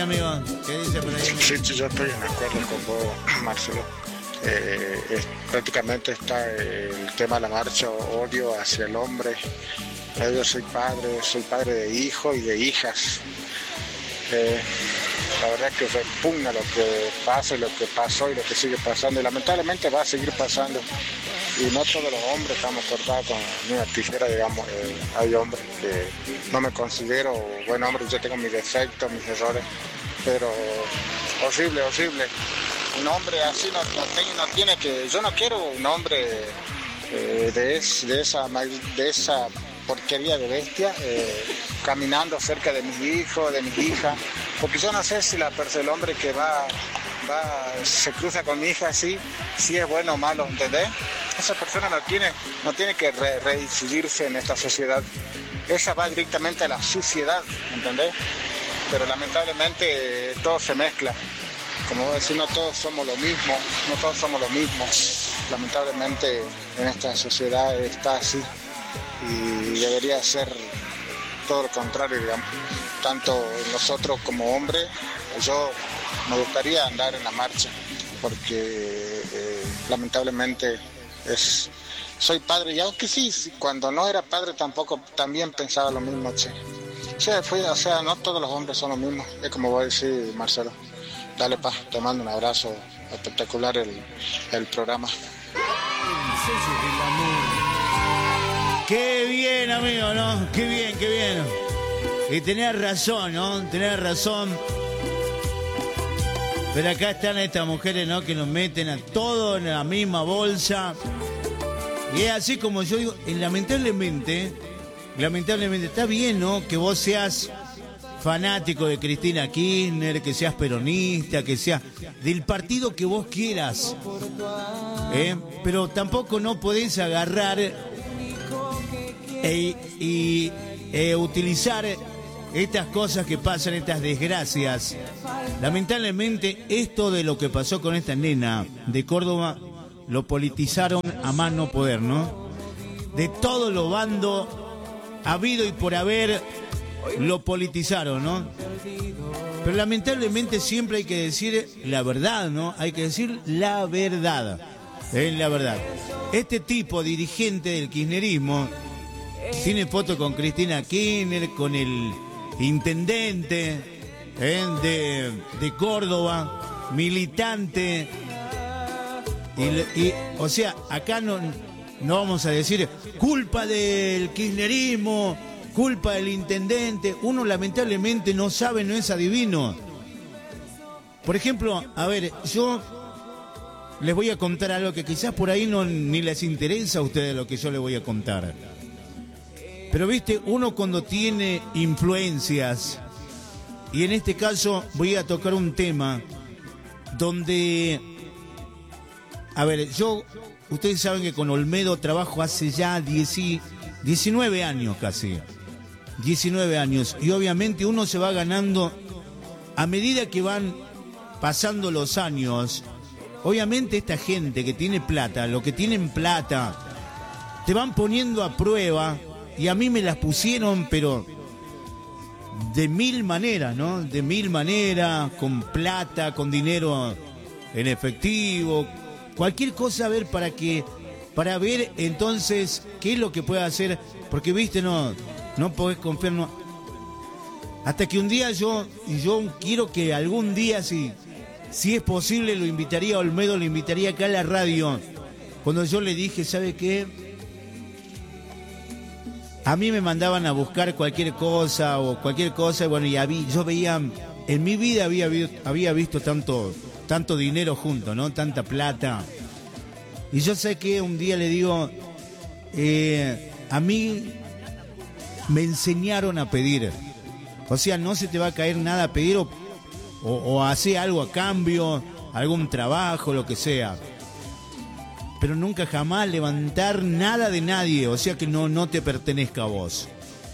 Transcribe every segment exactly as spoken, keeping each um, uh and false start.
Amigo, ¿qué dice por ahí? Sí, sí, yo estoy en acuerdo con vos, Marcelo. Eh, es, prácticamente está el tema de la marcha, odio hacia el hombre. Yo soy padre, soy padre de hijos y de hijas. Eh, la verdad es que repugna lo que pasa y lo que pasó y lo que sigue pasando. Y lamentablemente va a seguir pasando. Y no todos los hombres estamos cortados con una tijera, digamos. Eh, hay hombres que no me considero buen hombre, yo tengo mis defectos, mis errores, pero horrible, horrible. Un hombre así no, no, tiene, no tiene que... Yo no quiero un hombre eh, de, es, de, esa, de esa porquería de bestia eh, caminando cerca de mis hijos, de mis hijas, porque yo no sé si la, el hombre que va... Va, se cruza con mi hija así, si es bueno o malo, ¿entendés? Esa persona no tiene, no tiene que re, reincidirse en esta sociedad. Esa va directamente a la suciedad, ¿entendés? Pero lamentablemente eh, todo se mezcla. Como vos decís, no todos somos lo mismo, no todos somos lo mismo. Lamentablemente en esta sociedad está así y debería ser todo lo contrario, digamos. Tanto nosotros como hombres, yo me gustaría andar en la marcha, porque eh, lamentablemente es, soy padre, y aunque sí, cuando no era padre tampoco, también pensaba lo mismo, che. Sí, fui, o sea, no todos los hombres son lo mismo, es como voy a decir, Marcelo. Dale, pa, te mando un abrazo, espectacular el, el programa. Qué bien, amigo, ¿no? Qué bien, qué bien. Y tenés razón, ¿no? Tenés razón. Pero acá están estas mujeres, ¿no? Que nos meten a todos en la misma bolsa. Y es así como yo digo, lamentablemente, lamentablemente, está bien, ¿no? Que vos seas fanático de Cristina Kirchner, que seas peronista, que seas del partido que vos quieras. ¿eh? Pero tampoco no podés agarrar e, y e utilizar estas cosas que pasan, estas desgracias. Lamentablemente, esto de lo que pasó con esta nena de Córdoba, lo politizaron a más no poder, ¿no? De todo lo bando habido y por haber, lo politizaron, ¿no? Pero lamentablemente siempre hay que decir la verdad, ¿no? Hay que decir la verdad. Es la verdad. Este tipo, dirigente del kirchnerismo, tiene foto con Cristina Kirchner, con el intendente eh, de, de Córdoba, militante. Y, y, o sea, acá no, no vamos a decir culpa del kirchnerismo, culpa del intendente. Uno lamentablemente no sabe, no es adivino. Por ejemplo, a ver, yo les voy a contar algo que quizás por ahí no ni les interesa a ustedes lo que yo les voy a contar. Pero viste, uno cuando tiene influencias, y en este caso voy a tocar un tema donde, a ver, yo, ustedes saben que con Olmedo trabajo hace ya diecinueve años casi, diecinueve años, y obviamente uno se va ganando, a medida que van pasando los años, obviamente esta gente que tiene plata, lo que tienen plata, te van poniendo a prueba. Y a mí me las pusieron, pero de mil maneras, ¿no? De mil maneras, con plata, con dinero en efectivo, cualquier cosa, a ver, para que, para ver entonces qué es lo que puede hacer, porque viste, no, no podés confiar, no. Hasta que un día yo, y yo quiero que algún día, si, si es posible, lo invitaría a Olmedo, lo invitaría acá a la radio, cuando yo le dije, ¿sabe qué? A mí me mandaban a buscar cualquier cosa o cualquier cosa, y bueno, y había, yo veía, en mi vida había, había visto tanto, tanto dinero junto, ¿no? Tanta plata. Y yo sé que un día le digo, eh, a mí me enseñaron a pedir. O sea, no se te va a caer nada a pedir o, o, o hacer algo a cambio, algún trabajo, lo que sea. Pero nunca jamás levantar nada de nadie, o sea que no, no te pertenezca a vos.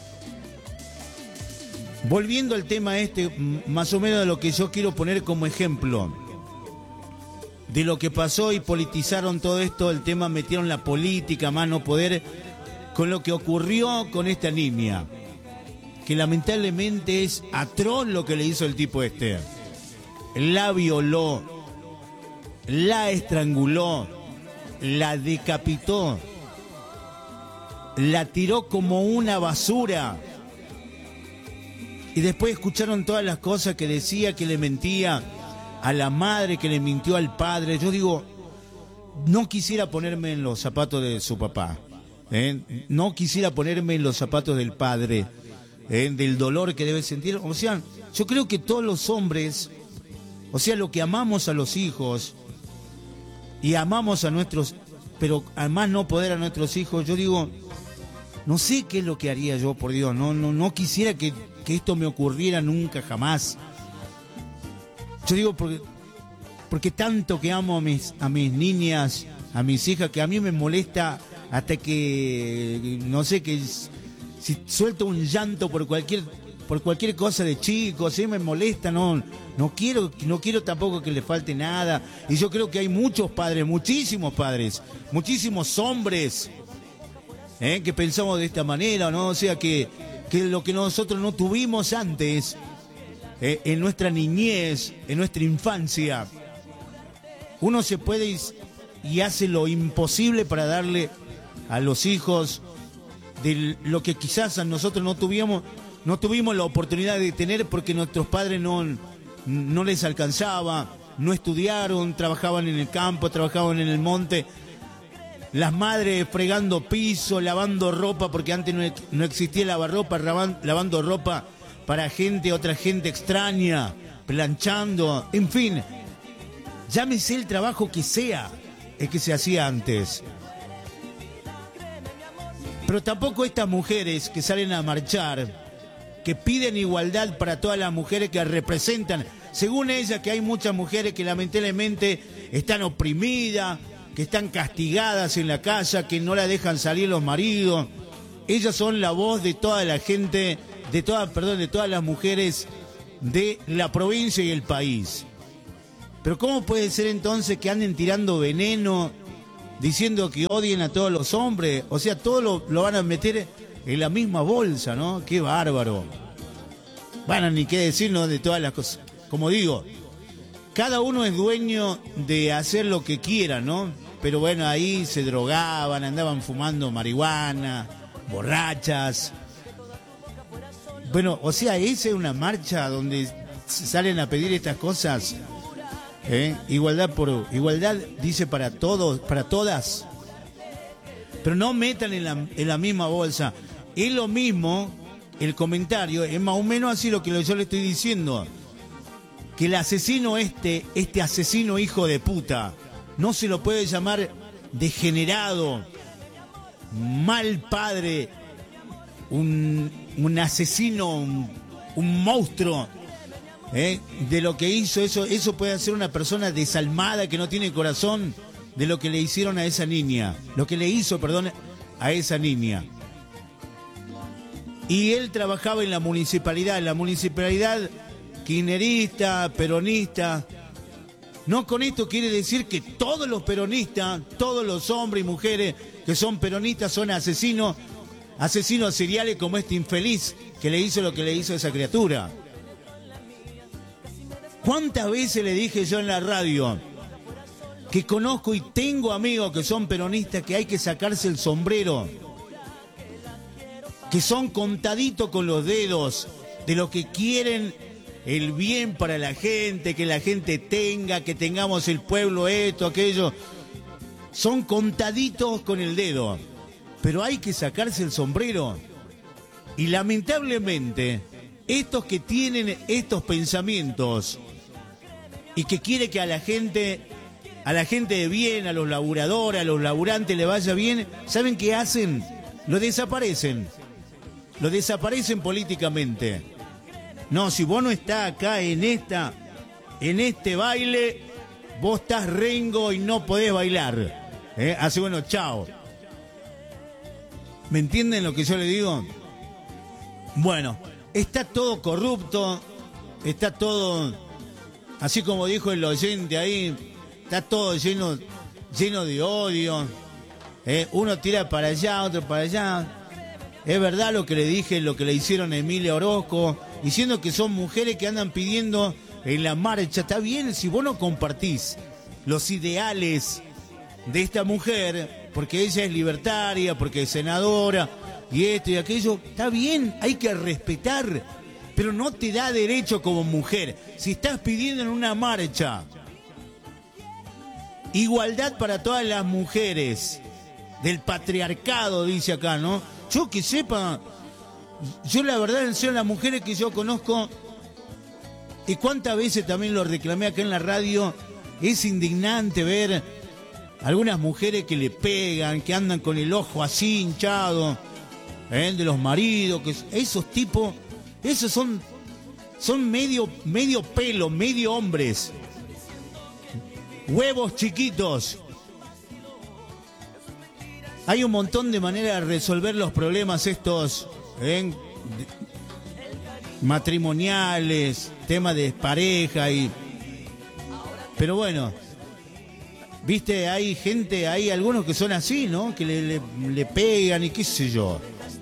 Volviendo al tema este, más o menos de lo que yo quiero poner como ejemplo, de lo que pasó y politizaron todo esto, el tema, metieron la política, más no poder, con lo que ocurrió con esta niña. que lamentablemente es atroz lo que le hizo el tipo este. La violó, la estranguló, la decapitó, la tiró como una basura. Y después escucharon todas las cosas que decía, que le mentía a la madre, que le mintió al padre. Yo digo, no quisiera ponerme en los zapatos de su papá, ¿eh? No quisiera ponerme en los zapatos del padre, ¿eh? Del dolor que debe sentir. O sea, yo creo que todos los hombres, o sea, lo que amamos a los hijos y amamos a nuestros, pero además no poder a nuestros hijos, yo digo, no sé qué es lo que haría yo, por Dios, no, no, no quisiera que, que esto me ocurriera nunca, jamás. Yo digo, porque, porque tanto que amo a mis, a mis niñas, a mis hijas, que a mí me molesta hasta que, no sé, que si suelto un llanto por cualquier, por cualquier cosa de chicos, ¿sí? Me molesta, no, no quiero, no quiero tampoco que le falte nada. Y yo creo que hay muchos padres, muchísimos padres, muchísimos hombres, ¿eh? Que pensamos de esta manera, ¿no? O sea, que, que lo que nosotros no tuvimos antes, eh, en nuestra niñez, en nuestra infancia, uno se puede y, y hace lo imposible para darle a los hijos de lo que quizás a nosotros no tuvimos, no tuvimos la oportunidad de tener porque nuestros padres no, no les alcanzaba, no estudiaron, trabajaban en el campo, trabajaban en el monte. Las madres fregando piso, lavando ropa, porque antes no, no existía lavarropa, lavando ropa para gente, otra gente extraña, planchando, en fin, llámese el trabajo que sea, el que se hacía antes. Pero tampoco estas mujeres que salen a marchar, que piden igualdad para todas las mujeres que representan, según ella, que hay muchas mujeres que lamentablemente están oprimidas, que están castigadas en la casa, que no la dejan salir los maridos. Ellas son la voz de toda la gente, de todas, perdón, de todas las mujeres de la provincia y el país. Pero ¿cómo puede ser entonces que anden tirando veneno, diciendo que odien a todos los hombres? O sea, todo lo, lo van a meter en la misma bolsa, ¿no? ¡Qué bárbaro! Bueno, ni qué decir, ¿no? De todas las cosas. Como digo, cada uno es dueño de hacer lo que quiera, ¿no? Pero bueno, ahí se drogaban, andaban fumando marihuana, borrachas. Bueno, o sea, esa es una marcha donde salen a pedir estas cosas. ¿Eh? Igualdad por igualdad, dice, para todos, para todas. Pero no metan en la, en la misma bolsa. Es lo mismo, el comentario, es más o menos así lo que yo le estoy diciendo. Que el asesino este, este asesino hijo de puta, no se lo puede llamar degenerado, mal padre, un, un asesino, un, un monstruo, ¿eh? De lo que hizo. Eso, eso puede ser una persona desalmada que no tiene corazón, de lo que le hicieron a esa niña, lo que le hizo, perdón, a esa niña. Y él trabajaba en la municipalidad, en la municipalidad kirchnerista, peronista. No con esto quiere decir que todos los peronistas, todos los hombres y mujeres que son peronistas son asesinos, asesinos seriales como este infeliz que le hizo lo que le hizo a esa criatura. ¿Cuántas veces le dije yo en la radio que conozco y tengo amigos que son peronistas, que hay que sacarse el sombrero, que son contaditos con los dedos de lo que quieren el bien para la gente, que la gente tenga, que tengamos el pueblo esto, aquello? Son contaditos con el dedo, pero hay que sacarse el sombrero. Y lamentablemente, estos que tienen estos pensamientos y que quiere que a la gente, a la gente de bien, a los laburadores, a los laburantes le vaya bien, ¿saben qué hacen? Lo desaparecen. Lo desaparecen políticamente. No, si vos no estás acá en esta, en este baile, vos estás rengo y no podés bailar. ¿Eh? Así, bueno, chao. ¿Me entienden lo que yo le digo? Bueno, está todo corrupto, está todo, así como dijo el oyente ahí, está todo lleno, lleno de odio. ¿Eh? Uno tira para allá, otro para allá. Es verdad lo que le dije, lo que le hicieron a Emilia Orozco, diciendo que son mujeres que andan pidiendo en la marcha. Está bien si vos no compartís los ideales de esta mujer, porque ella es libertaria, porque es senadora, y esto y aquello. Está bien, hay que respetar, pero no te da derecho como mujer. Si estás pidiendo en una marcha igualdad para todas las mujeres del patriarcado, dice acá, ¿no? Yo que sepa, yo la verdad en serio, las mujeres que yo conozco, y cuántas veces también lo reclamé acá en la radio, es indignante ver algunas mujeres que le pegan, que andan con el ojo así hinchado, ¿eh? De los maridos, que esos tipos, esos son, son medio, medio pelo, medio hombres, huevos chiquitos. Hay un montón de maneras de resolver los problemas estos, ¿eh? matrimoniales, tema de pareja y... Pero bueno, viste, hay gente, hay algunos que son así, ¿no? Que le, le, le pegan y qué sé yo.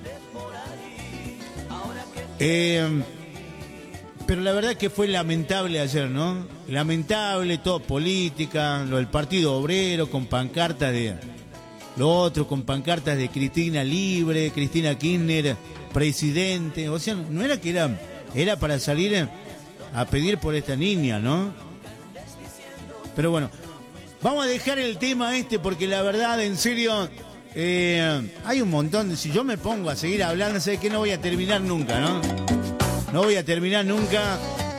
Eh, pero la verdad que fue lamentable ayer, ¿no? Lamentable, todo política, lo del Partido Obrero con pancartas de... Lo otro con pancartas de Cristina libre, Cristina Kirchner presidente. O sea, no era que era, era para salir a pedir por esta niña, ¿no? Pero bueno, vamos a dejar el tema este porque la verdad, en serio, eh, hay un montón de... Si yo me pongo a seguir hablando, sé que no voy a terminar nunca, ¿no? No voy a terminar nunca.